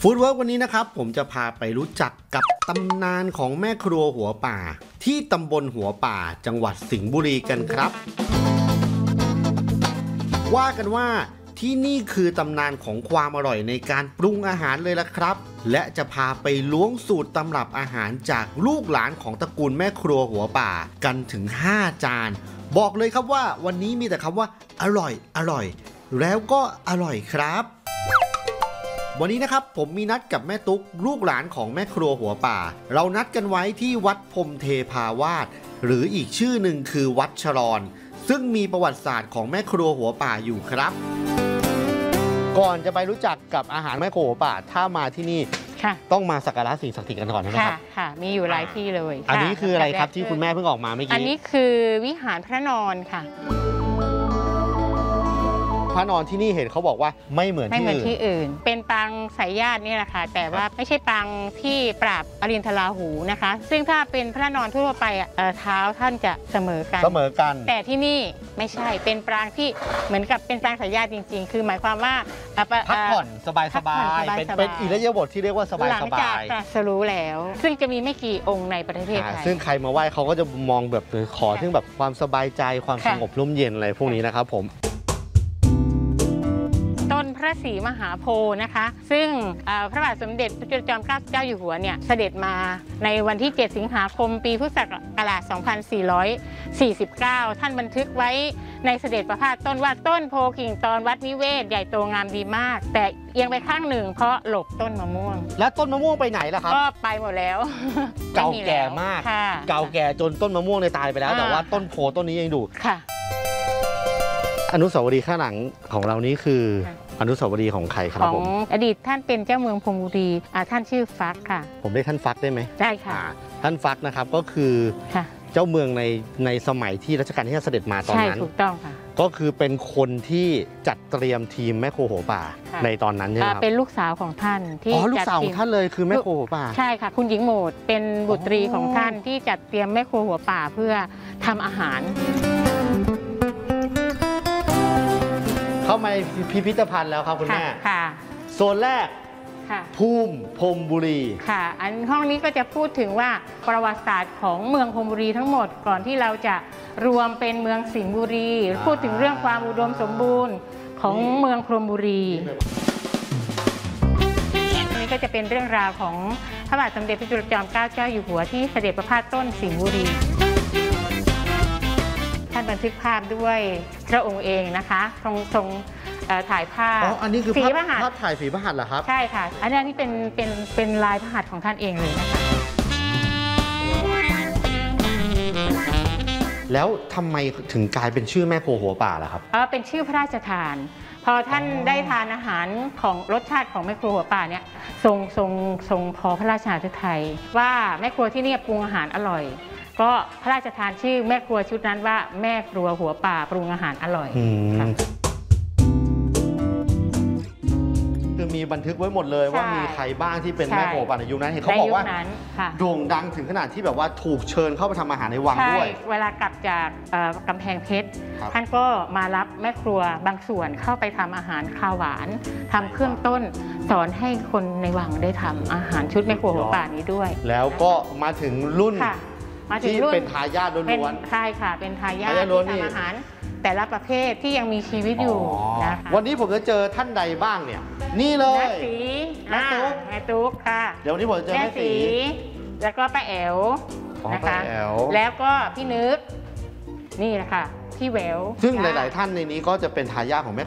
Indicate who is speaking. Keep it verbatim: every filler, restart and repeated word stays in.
Speaker 1: ฟู้ดเวิร์กวันนี้นะครับผมจะพาไปรู้จักกับตำนานของแม่ครัวหัวป่าที่ตำบลหัวป่าจังหวัดสิงห์บุรีกันครับว่ากันว่าที่นี่คือตำนานของความอร่อยในการปรุงอาหารเลยล่ะครับและจะพาไปล้วงสูตรตำรับอาหารจากลูกหลานของตระกูลแม่ครัวหัวป่ากันถึงห้าจานบอกเลยครับว่าวันนี้มีแต่คำว่าอร่อยอร่อยแล้วก็อร่อยครับวันนี้นะครับผมมีนัดกับแม่ตุ๊กลูกหลานของแม่ครัวหัวป่าเรานัดกันไว้ที่วัดพรหมเทพาวาสหรืออีกชื่อหนึ่งคือวัดฉลอนซึ่งมีประวัติศาสตร์ของแม่ครัวหัวป่าอยู่ครับก่อนจะไปรู้จักกับอาหารแม่ครัวหัวป่าถ้ามาที่นี่ต้องมาสักการะสิ่งศักดิ์สิทธิ์กันก่อนนะครับ
Speaker 2: ค่ะค่ะมีอยู่หลายที่เลย
Speaker 1: อันนี้คืออะไรครับที่คุณแม่เพิ่งออกมาเมื่อกี้
Speaker 2: อันนี้คือวิหารพระนอนค่ะ
Speaker 1: พระนอนที่นี่เห็นเขาบอกว่าไม่เหมือนที่อื่นไม่เหมือนที่
Speaker 2: อื่นเป็นปางสายญาตินี่แหละค่ะแต่ว่าไม่ใช่ปางที่ปราบอรินทราหูนะคะซึ่งถ้าเป็นพระนอนทั่วไปเท้าท่านจะเสมอกัน
Speaker 1: เสมอกัน
Speaker 2: แต่ที่นี่ไม่ใช่เป็นปางที่เหมือนกับเป็นปางสายญาติจริงๆคือหมายความว่า
Speaker 1: พักผ่อนสบายสบายเป็นอิริยาบถที่เรียกว่าสบายสบายหลังจาก
Speaker 2: ตรัสรู้แล้วซึ่งจะมีไม่กี่องค์ในประเทศไทย
Speaker 1: ซึ่งใครมาไหว้เขาก็จะมองแบบขอซึ่งแบบความสบายใจความสงบร่มเย็นอะไรพวกนี้นะครับผม
Speaker 2: ต้นพระศรีมหาโพธิ์นะคะซึ่งพระบาทสมเด็จพระจุลจอมเกล้าเจ้าอยู่หัวเนี่ยเสด็จมาในวันที่เจ็ดสิงหาคมปีพุทธศักราชสองพันสี่ร้อยสี่สิบเก้าท่านบันทึกไว้ในเสด็จประพาสต้นว่าต้นโพกิ่งตอนวัดวิเวศใหญ่โตงามดีมากแต่เอียงไปข้างหนึ่งเพราะหลบต้นมะม่วง
Speaker 1: แล้วต้นมะม่วงไปไหนล่ะครับ
Speaker 2: ก็ไปหมดแล้ว
Speaker 1: เก่าแก่มากเก่าแก่จนต้นมะม่วงเลยตายไปแล้วแต่ว่าต้นโพต้นนี้ยังดู
Speaker 2: ค่ะ
Speaker 1: อนุสาวรีย์ข้างหลังของเรานี้คืออนุสาวรีย์ของใครครับผม
Speaker 2: ของอดีตท่านเป็นเจ้าเมืองพรหมบุรีท่านชื่อฟักค่ะ
Speaker 1: ผมได้ท่านฟักได้ไหม
Speaker 2: ได้ค่ะ
Speaker 1: ท่านฟักนะครับก็คือเจ้าเมืองในในสมัยที่รัชกาลที่ห้าเสด็จมาตอนนั้น
Speaker 2: ใช่ถูกต้องค่ะ
Speaker 1: ก็คือเป็นคนที่จัดเตรียมทีมแม่ครัวหัวป่าในตอนนั้นใช่ไหมครับ
Speaker 2: เป็นลูกสาวของท่านที่
Speaker 1: อ๋อลูกสาวของท่านเลยคือแม่ครัวหัวป่า
Speaker 2: ใช่ค่ะคุณหญิงโหมดเป็นบุตรีของท่านที่จัดเตรียมแม่ครัวหัวป่าเพื่อทำอาหาร
Speaker 1: เข้ามาในพิพิธภัณฑ์แล้วครับคุณแม่
Speaker 2: ค่ะ
Speaker 1: โซนแรกภูมิพรหมบุรี
Speaker 2: ค่ะอันห้องนี้ก็จะพูดถึงว่าประวัติศาสตร์ของเมืองพรหมบุรีทั้งหมดก่อนที่เราจะรวมเป็นเมืองสิงห์บุรีพูดถึงเรื่องความอุดมสมบูรณ์ของเมืองพรหมบุรีอันนี้ก็จะเป็นเรื่องราวของพระบาทสมเด็จพระจุลจอมเกล้าเจ้าอยู่หัวที่เสด็จประพาสต้นสิงห์บุรีท่านบันทึกภาพด้วยพระองค์เองนะคะทรงทรงถ่ายภาพ
Speaker 1: อ๋ออันนี้คือภาพภาพถ่ายฝีพระหัตถ์เหรอครับ
Speaker 2: ใช่ค่ะอันนี้เป็นเป็นเป็นลายพระหัตถ์ของท่านเองเลยนะคะ
Speaker 1: แล้วทำไมถึงกลายเป็นชื่อแม่ครัวหัวป่าล่ะครับ
Speaker 2: อ๋อเป็นชื่อพระราชทานพอท่านได้ทานอาหารของรสชาติของแม่ครัวหัวป่าเนี่ยทรงทรงทรงพอพระราชาฤทัยว่าแม่ครัวที่นี่ปรุงอาหารอร่อยก็พระราชทานชื่อแม่ครัวชุดนั้นว่าแม่ครัวหัวป่าปรุงอาหารอร่อย
Speaker 1: คือมีบันทึกไว้หมดเลยว่ามีใครบ้างที่เป็นแม่ครัวป่าในยุคนั้นเห็นเขาบอกว่าโด่งดังถึงขนาดที่แบบว่าถูกเชิญเข้าไปทำอาหารในวังด้วย
Speaker 2: เวลากลับจากกำแพงเพชรท่านก็มารับแม่ครัวบางส่วนเข้าไปทำอาหารข้าวหวานทำเครื่องต้นสอนให้คนในวังได้ทำอาหารชุดแม่ครัวหัวป่านี้ด้วย
Speaker 1: แล้วก็มาถึงรุ่นที่เป็นทายาทล้วน
Speaker 2: ๆใช่ค่ะเป็นทายาทที่ทำอาหารแต่ละประเภทที่ยังมีชีวิตอยู่นะคะ
Speaker 1: วันนี้ผมจะเจอท่านใดบ้างเนี่ยนี่เลย
Speaker 2: แม่สีแม่ตุ๊กแม่ตุ๊กค่ะ
Speaker 1: เดี๋ยววันนี้ผมจะเจอแม่สี
Speaker 2: แล้วก็ป้าแอ๋วนะคะแล้วก็พี่นึกนี่แหละค่ะพี่แหวว
Speaker 1: ซึ่งหลายๆท่านในนี้ก็จะเป็นทายาทของแม่